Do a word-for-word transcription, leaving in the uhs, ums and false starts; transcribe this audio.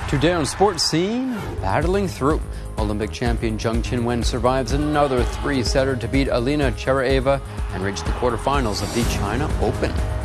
Today on Sports Scene, battling through. Olympic champion Zheng Qinwen survives another three-setter to beat Alina Cheraeva and reach the quarterfinals of the China Open.